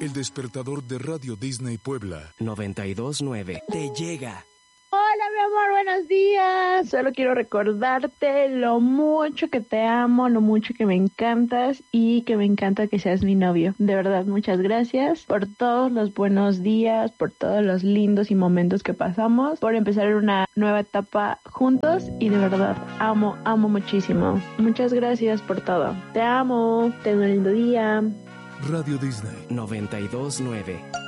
El despertador de Radio Disney Puebla 92.9 te llega. Hola, mi amor, buenos días. Solo quiero recordarte lo mucho que te amo, lo mucho que me encantas y que me encanta que seas mi novio. De verdad, muchas gracias por todos los buenos días, por todos los lindos y momentos que pasamos, por empezar una nueva etapa juntos y de verdad amo muchísimo. Muchas gracias por todo. Te amo, ten un lindo día. Radio Disney 92.9